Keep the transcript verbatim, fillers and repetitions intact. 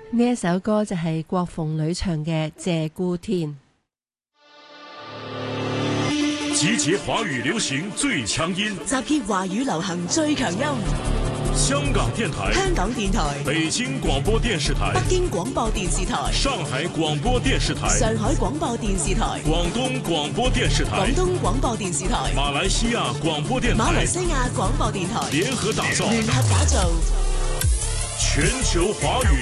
呢一首歌就係郭鳳女唱嘅《鷓鴣天》。 集結華語流行最強音， 集結華語流行最強音。 香港電台、 香港電台、 北京廣播電視台、 北京廣播電視台、 上海廣播電視台、 上海廣播電視台、 廣東廣播電視台、 廣東廣播電視台、 馬來西亞廣播電台、 馬來西亞廣播電台聯合打造， 聯合打造全球華語